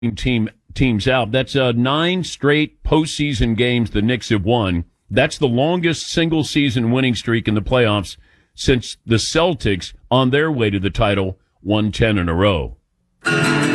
teams out. That's 9 straight postseason games the Knicks have won. That's the longest single-season winning streak in the playoffs since the Celtics, on their way to the title, won 10 in a row.